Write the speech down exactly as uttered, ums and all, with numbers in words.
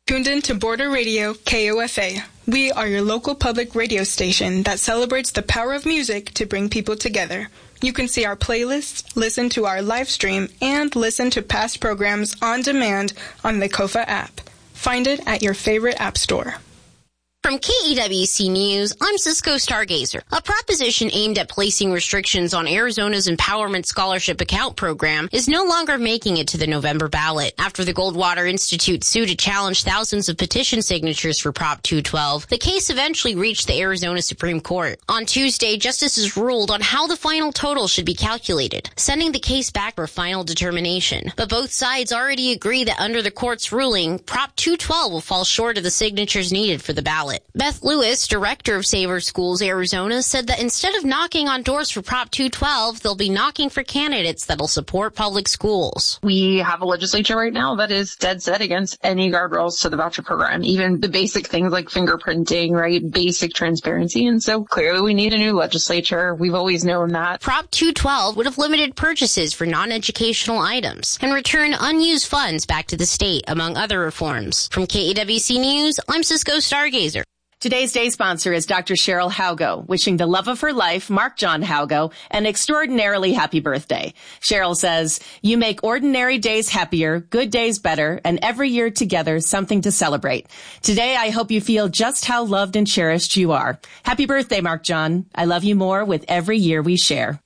Tuned in to Border Radio K O F A. We are your local public radio station that celebrates the power of music to bring people together. You can see our playlists, listen to our live stream, and listen to past programs on demand on the K O F A app. Find it at your favorite app store. From K E W C News, I'm Cisco Stargazer. A proposition aimed at placing restrictions on Arizona's Empowerment Scholarship Account program is no longer making it to the November ballot. After the Goldwater Institute sued to challenge thousands of petition signatures for Prop two twelve, the case eventually reached the Arizona Supreme Court. On Tuesday, justices ruled on how the final total should be calculated, sending the case back for final determination. But both sides already agree that under the court's ruling, Prop two twelve will fall short of the signatures needed for the ballot. Beth Lewis, director of Saver Schools Arizona, said that instead of knocking on doors for Prop two twelve, they'll be knocking for candidates that'll support public schools. We have a legislature right now that is dead set against any guardrails to the voucher program, even the basic things like fingerprinting, right? Basic transparency. And so clearly we need a new legislature. We've always known that. Prop two twelve would have limited purchases for non-educational items and return unused funds back to the state, among other reforms. From K E W C News, I'm Cisco Stargazer. Today's day sponsor is Doctor Cheryl Haugo, wishing the love of her life, Mark John Haugo, an extraordinarily happy birthday. Cheryl says, "You make ordinary days happier, good days better, and every year together something to celebrate. Today, I hope you feel just how loved and cherished you are. Happy birthday, Mark John. I love you more with every year we share."